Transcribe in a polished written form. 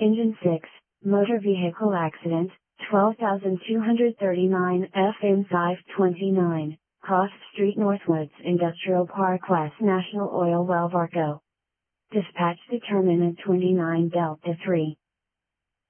Engine 6, motor vehicle accident, 12,239 FM 529, Cross Street Northwoods Industrial Park West National Oil Well Varco. Dispatch determinant 29 Delta 3.